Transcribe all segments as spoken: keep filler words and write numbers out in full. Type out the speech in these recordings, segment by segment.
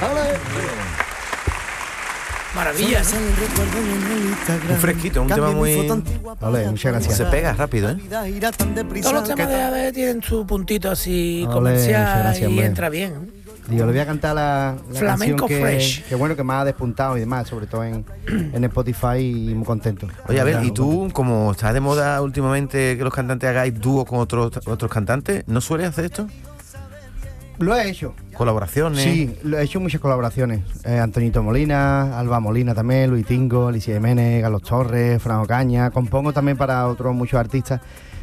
Maravillas. Un fresquito, un tema muy... Ole, muchas gracias. Se pega rápido, ¿eh? Todos los temas de A B tienen su puntito así Ole, comercial muchas gracias, y hombre. entra bien. Digo, le voy a cantar la, la Flamenco canción que, fresh. que bueno, que más ha despuntado y demás, sobre todo en, en Spotify, y muy contento. Oye, a ver, Claro, y tú, como estás de moda últimamente que los cantantes hagáis dúos con otros otros cantantes, ¿no sueles hacer esto? Lo he hecho. ¿Colaboraciones? Sí, lo he hecho muchas colaboraciones. Eh, Antonito Molina, Alba Molina también, Luis Tingo, Alicia Jiménez, Carlos Torres, Fran Ocaña. Compongo también para otros muchos artistas.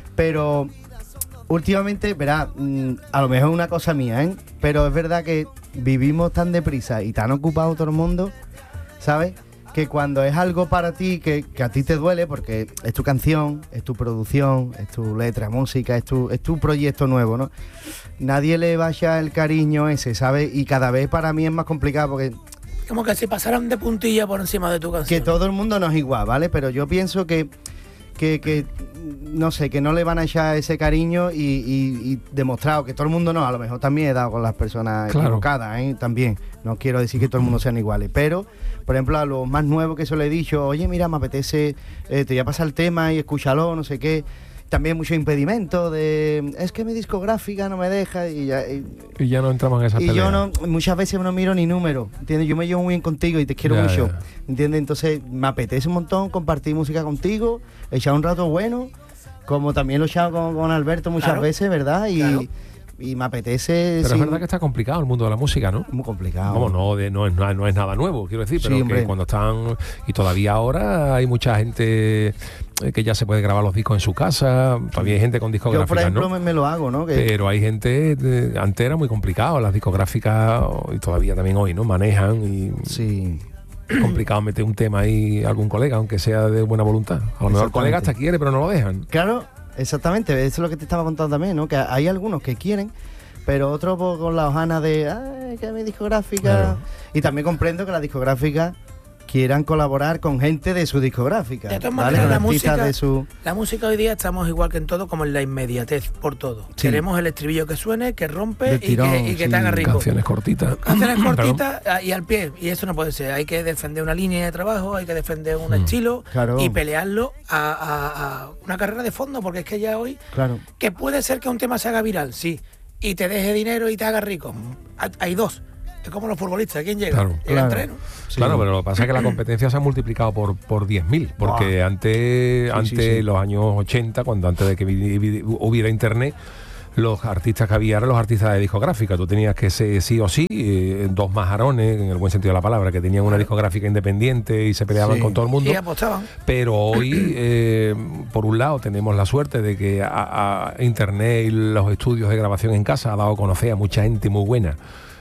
Pero últimamente, verá, mm, a lo mejor es una cosa mía, ¿eh? Pero es verdad que vivimos tan deprisa y tan ocupado todo el mundo, ¿sabes? Que cuando es algo para ti, que, que a ti te duele, porque es tu canción, es tu producción, es tu letra, música, es tu, es tu proyecto nuevo, ¿no? Nadie le vaya el cariño ese, ¿sabes? Y cada vez para mí es más complicado porque Como que si pasaran de puntilla por encima de tu canción. que todo el mundo no es igual, ¿vale? Pero yo pienso que, que, que no sé, que no le van a echar ese cariño y, y, y demostrado que todo el mundo no, a lo mejor también he dado con las personas Claro. equivocadas, ¿eh? También, no quiero decir que todo el mundo sean iguales, pero, por ejemplo, a los más nuevos que se lo he dicho, oye, mira, me apetece, eh, te voy a pasar el tema y escúchalo, no sé qué. También mucho impedimento de, es que mi discográfica no me deja y ya... Y, Y ya no entramos en esa y pelea. yo no, muchas veces no miro ni número, ¿entiendes? Yo me llevo muy bien contigo y te quiero Ya, mucho, ya. ¿entiendes? Entonces me apetece un montón compartir música contigo, echar un rato bueno, como también lo he echado con, con Alberto muchas Claro. veces, ¿verdad? Y, Claro. y me apetece... Pero sí, es verdad que está complicado el mundo de la música, ¿no? muy complicado. Vamos, no, de, no, es, no, es- no es nada nuevo, quiero decir, Sí, pero hombre. que cuando están... Y todavía ahora hay mucha gente eh, que ya se puede grabar los discos en su casa, todavía hay gente con Yo, por discográficas, ejemplo, ¿no? me, me lo hago, ¿no? Que, Pero hay gente, de, antes era muy complicado, las discográficas, y todavía también hoy, ¿no? Manejan y sí, es complicado meter un tema ahí a algún colega, aunque sea de buena voluntad. A lo mejor el colega hasta quiere, pero no lo dejan. claro, exactamente, eso es lo que te estaba contando también, ¿no? Que hay algunos que quieren, pero otros pues, con la hojana de, ay, que mi discográfica... Claro. Y también comprendo que las discográficas quieran colaborar con gente de su discográfica, De todas ¿vale? maneras, Con la artistas música, de su... la música hoy día estamos igual que en todo, como en la inmediatez por todo. Sí. Queremos el estribillo que suene, que rompe Del y tirón, que, y que sí. te haga rico. Canciones cortitas. Canciones Perdón. cortitas ah, y al pie. Y eso no puede ser. Hay que defender una línea de trabajo, hay que defender un Mm. estilo Claro. y pelearlo a, a- a una carrera de fondo, porque es que ya hoy, Claro, que puede ser que un tema se haga viral, sí, y te deje dinero y te haga rico. Hay- Hay dos. Es como los futbolistas. ¿Quién llega? Claro. Llegan Claro. tres, ¿no? sí. Claro, pero lo que pasa es que la competencia se ha multiplicado por, por diez mil, porque antes, Sí, sí, antes sí. los años ochenta, cuando antes de que vi- vi- hubiera internet, los artistas que había eran los artistas de discográfica. Tú tenías que ser sí o sí, eh, dos majarones, en el buen sentido de la palabra, que tenían una discográfica independiente y se peleaban Sí. con todo el mundo. Y apostaban. Pero hoy, eh, por un lado, tenemos la suerte de que a, a Internet y los estudios de grabación en casa ha dado a conocer a mucha gente muy buena,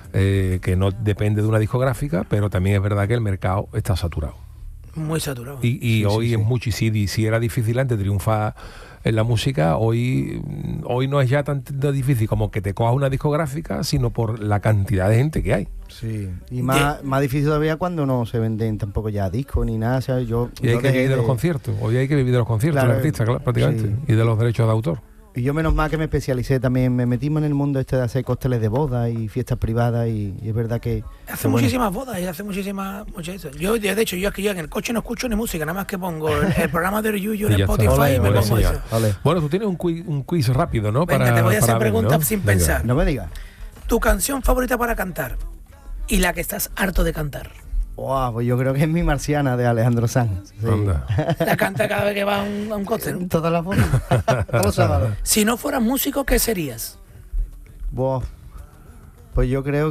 eh, que no depende de una discográfica, pero también es verdad que el mercado está saturado. Muy saturado. Y, y Sí, hoy sí, es sí. mucho, y si, si era difícil antes triunfar en la música, hoy, hoy no es ya tan, tan difícil como que te cojas una discográfica, sino por la cantidad de gente que hay. sí. Y más, más difícil todavía cuando no se venden tampoco ya discos ni nada, o sea, yo... Y hay yo que dejé vivir de los de- conciertos. Hoy hay que vivir de los conciertos, Claro, el artista, claro, prácticamente. sí. Y de los derechos de autor. Y yo menos mal que me especialicé también, me metimos en el mundo este de hacer cócteles de boda y fiestas privadas y, y es verdad que... Hace que bueno, muchísimas bodas y hace muchísimas muchas eso. Yo, de hecho, yo es que yo en el coche no escucho ni música, nada más que pongo el, el programa de Yuyu Y en ya está. Spotify Ole, y me ole, pongo sí, eso. Ole. Bueno, tú tienes un quiz, un quiz rápido, ¿no? Venga, te voy a hacer para ver, preguntas ¿no? sin Venga. pensar. No me digas. Tu canción favorita para cantar y la que estás harto de cantar. Wow, pues yo creo que es mi marciana de Alejandro Sanz. Sí. Anda. La canta cada vez que va a un, a un cóctel. Todas las fotos. Todos los sábados. Si no fueras músico, ¿qué serías? Buah. Pues yo creo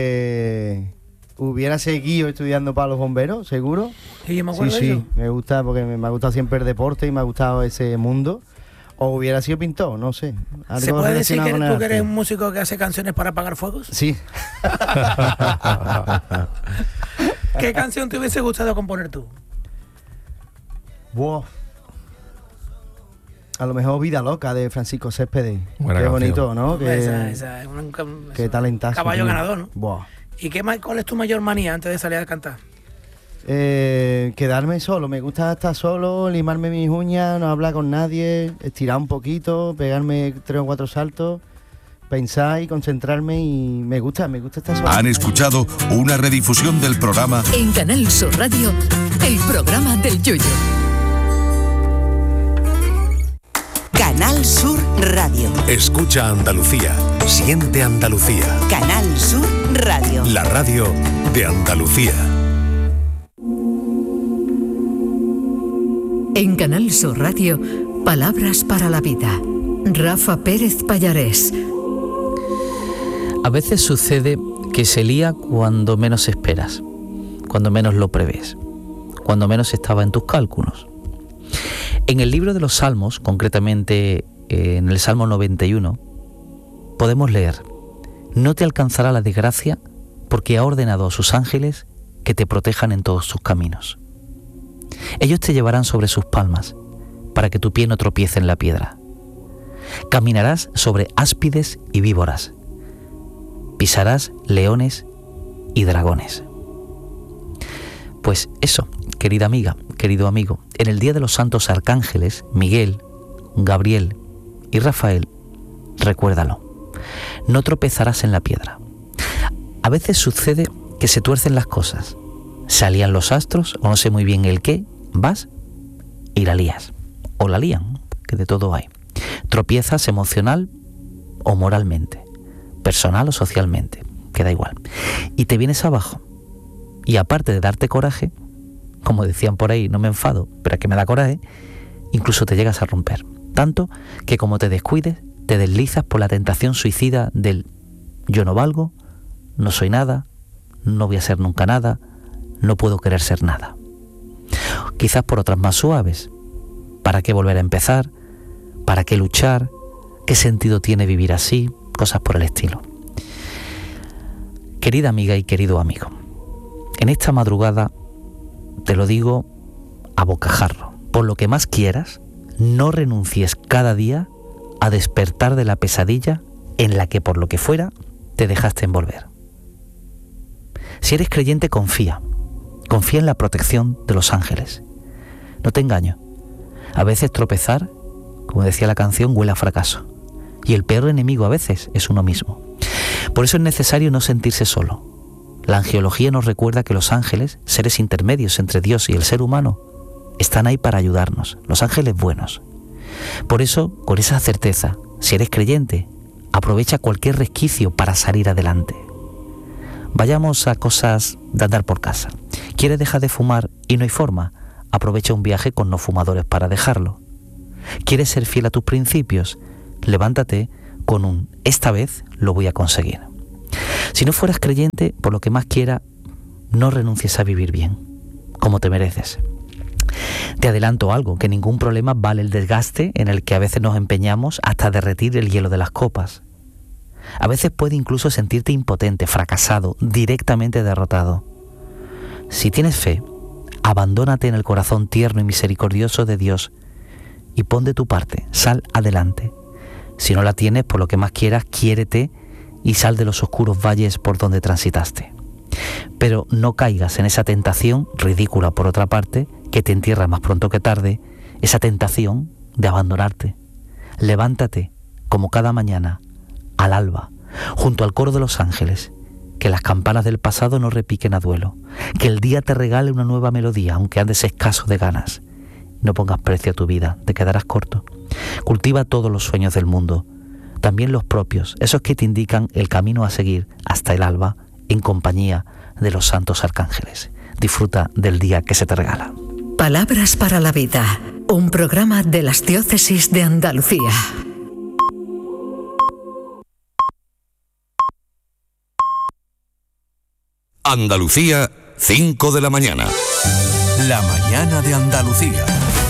que hubiera seguido estudiando para los bomberos, seguro. Y yo me Sí, acuerdo de sí, eso. me gusta porque me, me ha gustado siempre el deporte y me ha gustado ese mundo. O hubiera sido pintor, no sé. Algo ¿Se puede decir relacionado que con tú el que eres arte. un músico que hace canciones para apagar fuegos? Sí. ¿Qué canción te hubiese gustado componer tú? Buah. A lo mejor Vida Loca de Francisco Céspedes. Buena Qué canción. bonito, ¿no? Que, Esa, esa, es un, un- qué talentazo. caballo tío. ganador, ¿no? Buah. ¿Y qué más, cuál es tu mayor manía antes de salir a cantar? Eh, quedarme solo, me gusta estar solo, limarme mis uñas, no hablar con nadie, estirar un poquito, pegarme tres o cuatro saltos pensar y concentrarme, y me gusta, me gusta esta zona. Han escuchado una redifusión del programa En Canal Sur Radio, el programa del Yoyo. Canal Sur Radio. Escucha Andalucía, siente Andalucía. Canal Sur Radio. La radio de Andalucía. En Canal Sur Radio, palabras para la vida. Rafa Pérez Pallarés. A veces sucede que se lía cuando menos esperas, cuando menos lo prevés, cuando menos estaba en tus cálculos. En el libro de los Salmos, concretamente en el Salmo noventa y uno, podemos leer: no te alcanzará la desgracia porque ha ordenado a sus ángeles que te protejan en todos sus caminos. Ellos te llevarán sobre sus palmas para que tu pie no tropiece en la piedra. Caminarás sobre áspides y víboras. Pisarás leones y dragones. Pues eso, querida amiga, querido amigo, en el día de los santos arcángeles, Miguel, Gabriel y Rafael, recuérdalo, no tropezarás en la piedra. A veces sucede que se tuercen las cosas, se alían los astros, o no sé muy bien el qué, vas y la lías, o la lían, que de todo hay. Tropiezas emocional o moralmente, personal o socialmente, que da igual, y te vienes abajo. Y aparte de darte coraje, como decían por ahí, no me enfado, pero es que me da coraje, incluso te llegas a romper. Tanto que como te descuides, te deslizas por la tentación suicida del yo no valgo, no soy nada, no voy a ser nunca nada, no puedo querer ser nada. Quizás por otras más suaves. ¿Para qué volver a empezar? ¿Para qué luchar? ¿Qué sentido tiene vivir así? Cosas por el estilo. Querida amiga y querido amigo, en esta madrugada te lo digo a bocajarro. Por lo que más quieras, no renuncies cada día a despertar de la pesadilla en la que por lo que fuera te dejaste envolver. Si eres creyente, confía. Confía en la protección de los ángeles. No te engaño. A veces tropezar, como decía la canción, huele a fracaso. Y el peor enemigo a veces es uno mismo. Por eso es necesario no sentirse solo. La angelología nos recuerda que los ángeles, seres intermedios entre Dios y el ser humano, están ahí para ayudarnos, los ángeles buenos. Por eso, con esa certeza, si eres creyente, aprovecha cualquier resquicio para salir adelante. Vayamos a cosas de andar por casa. ¿Quieres dejar de fumar y no hay forma? Aprovecha un viaje con no fumadores para dejarlo. ¿Quieres ser fiel a tus principios? Levántate con un esta vez lo voy a conseguir. Si no fueras creyente, por lo que más quiera, no renuncies a vivir bien, como te mereces. Te adelanto algo, que ningún problema vale el desgaste en el que a veces nos empeñamos hasta derretir el hielo de las copas. A veces puede incluso sentirte impotente, fracasado, directamente derrotado. Si tienes fe, abandónate en el corazón tierno y misericordioso de Dios y pon de tu parte, sal adelante. Si no la tienes, por lo que más quieras, quiérete y sal de los oscuros valles por donde transitaste. Pero no caigas en esa tentación, ridícula por otra parte, que te entierra más pronto que tarde, esa tentación de abandonarte. Levántate, como cada mañana, al alba, junto al coro de los ángeles, que las campanas del pasado no repiquen a duelo, que el día te regale una nueva melodía, aunque andes escaso de ganas. No pongas precio a tu vida, te quedarás corto. Cultiva todos los sueños del mundo, también los propios, esos que te indican el camino a seguir hasta el alba, en compañía de los santos arcángeles. Disfruta del día que se te regala. Palabras para la vida, un programa de las diócesis de Andalucía. Andalucía, cinco de la mañana. La mañana de Andalucía.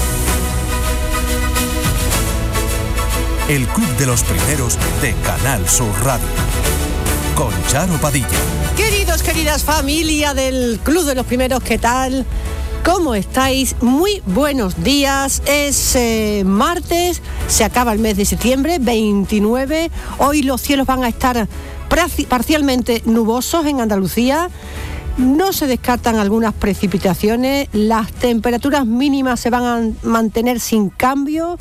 El club de los primeros de Canal Sur Radio. Con Charo Padilla. Queridos, queridas familia del club de los primeros, ¿qué tal? ¿Cómo estáis? Muy buenos días. Es eh, martes, se acaba el mes de septiembre, veintinueve. Hoy los cielos van a estar parcialmente nubosos en Andalucía. No se descartan algunas precipitaciones. Las temperaturas mínimas se van a mantener sin cambio.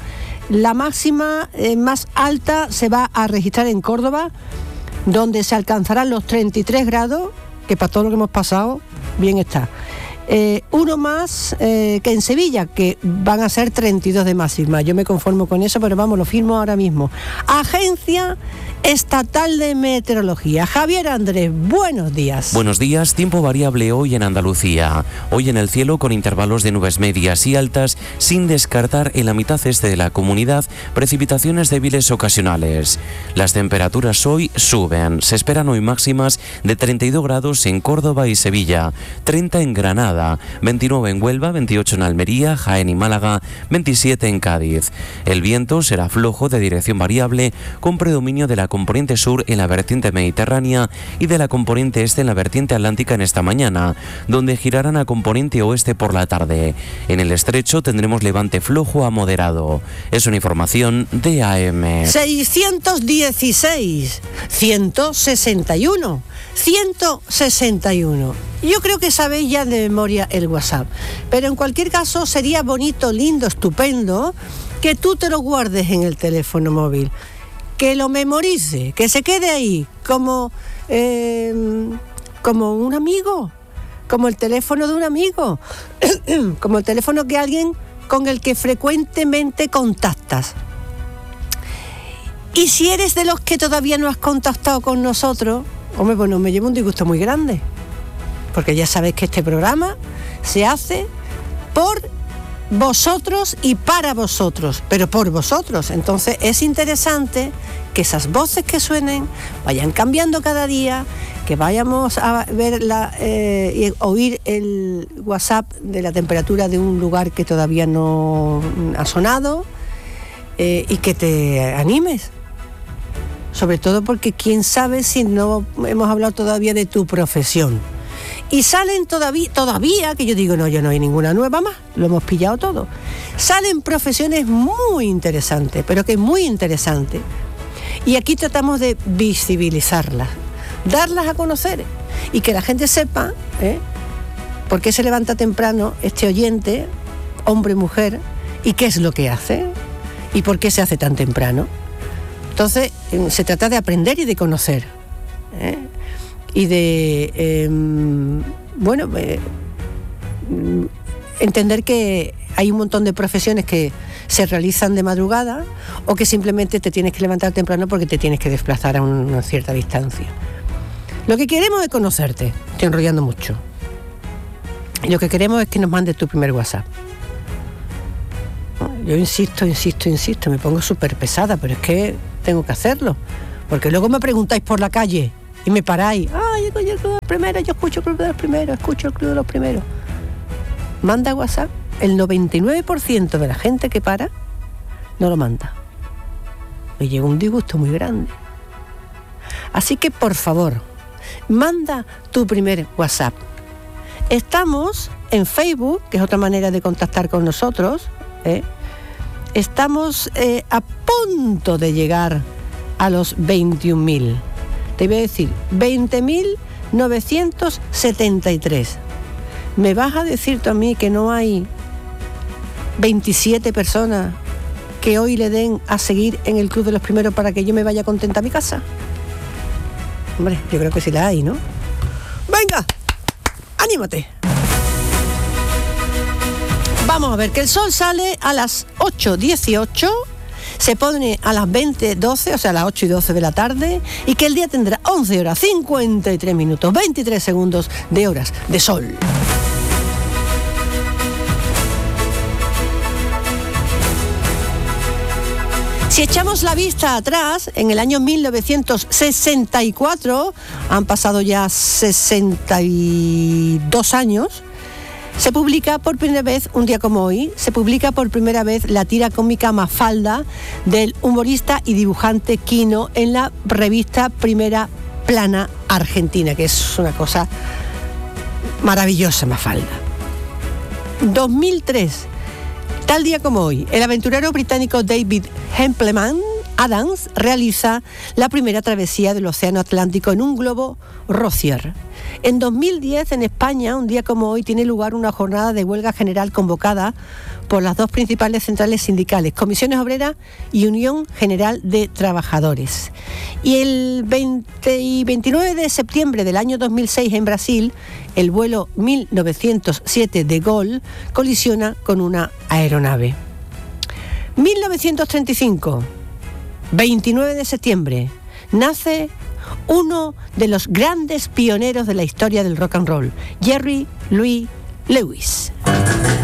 La máxima eh, más alta se va a registrar en Córdoba, donde se alcanzarán los treinta y tres grados, que para todo lo que hemos pasado, bien está. Eh, uno más eh, que en Sevilla, que van a ser treinta y dos de máxima. Yo me conformo con eso, pero vamos, lo firmo ahora mismo. Agencia Estatal de Meteorología. Javier Andrés, buenos días. Buenos días. Tiempo variable hoy en Andalucía. Hoy en el cielo con intervalos de nubes medias y altas, sin descartar en la mitad este de la comunidad precipitaciones débiles ocasionales. Las temperaturas hoy suben. Se esperan hoy máximas de treinta y dos grados en Córdoba y Sevilla, treinta en Granada, veintinueve en Huelva, veintiocho en Almería, Jaén y Málaga, veintisiete en Cádiz. El viento será flojo de dirección variable con predominio de la componente sur en la vertiente mediterránea y de la componente este en la vertiente atlántica en esta mañana, donde girarán a componente oeste por la tarde. En el estrecho tendremos levante flojo a moderado. Es una información de A M. seiscientos dieciséis, ciento sesenta y uno, ciento sesenta y uno. Yo creo que sabéis ya de memoria el WhatsApp, pero en cualquier caso sería bonito, lindo, estupendo que tú te lo guardes en el teléfono móvil, que lo memorice, que se quede ahí como, eh, como un amigo, como el teléfono de un amigo, como el teléfono que alguien con el que frecuentemente contactas. Y si eres de los que todavía no has contactado con nosotros, hombre, bueno, me lleva un disgusto muy grande, porque ya sabéis que este programa se hace por vosotros y para vosotros, pero por vosotros. Entonces es interesante que esas voces que suenen vayan cambiando cada día, que vayamos a ver la, eh, y oír el WhatsApp de la temperatura de un lugar que todavía no ha sonado, eh, y que te animes. Sobre todo porque quién sabe si no hemos hablado todavía de tu profesión. Y salen todavía, todavía, que yo digo, no, yo no hay ninguna nueva más, lo hemos pillado todo. Salen profesiones muy interesantes, pero que muy interesantes. Y aquí tratamos de visibilizarlas, darlas a conocer y que la gente sepa, ¿eh?, por qué se levanta temprano este oyente, hombre, mujer, y qué es lo que hace y por qué se hace tan temprano. Entonces, se trata de aprender y de conocer, ¿eh?, y de, eh, bueno, eh, entender que hay un montón de profesiones que se realizan de madrugada o que simplemente te tienes que levantar temprano porque te tienes que desplazar a una cierta distancia. Lo que queremos es conocerte. Estoy enrollando mucho. Y lo que queremos es que nos mandes tu primer WhatsApp. Yo insisto, insisto, insisto, me pongo súper pesada, pero es que tengo que hacerlo. Porque luego me preguntáis por la calle y me paráis. Ay, yo escucho el Club de los Primeros, yo escucho el Club de los Primeros, escucho el Club de los Primeros. Manda WhatsApp. El noventa y nueve por ciento de la gente que para no lo manda. Me llega un disgusto muy grande. Así que, por favor, manda tu primer WhatsApp. Estamos en Facebook, que es otra manera de contactar con nosotros, ¿eh? Estamos eh, a punto de llegar a los veintiún mil. Te voy a decir, veinte mil novecientos setenta y tres. ¿Me vas a decir tú a mí que no hay veintisiete personas que hoy le den a seguir en el Club de los Primeros para que yo me vaya contenta a mi casa? Hombre, yo creo que sí la hay, ¿no? ¡Venga! ¡Anímate! Vamos a ver, que el sol sale a las ocho dieciocho, se pone a las veinte doce, o sea, a las ocho y doce de la tarde, y que el día tendrá once horas, cincuenta y tres minutos, veintitrés segundos de horas de sol. Si echamos la vista atrás, en el año mil novecientos sesenta y cuatro, han pasado ya sesenta y dos años, se publica por primera vez, un día como hoy, se publica por primera vez la tira cómica Mafalda del humorista y dibujante Quino en la revista Primera Plana Argentina, que es una cosa maravillosa, Mafalda. dos mil tres, tal día como hoy, el aventurero británico David Hempleman Adams realiza la primera travesía del Océano Atlántico en un globo Rossier. En dos mil diez, en España, un día como hoy, tiene lugar una jornada de huelga general convocada por las dos principales centrales sindicales, Comisiones Obreras y Unión General de Trabajadores. Y el veinte y veintinueve de septiembre del año dos mil seis, en Brasil, el vuelo mil novecientos siete de Gol colisiona con una aeronave. mil novecientos treinta y cinco, veintinueve de septiembre, nace uno de los grandes pioneros de la historia del rock and roll, Jerry Lee Lewis.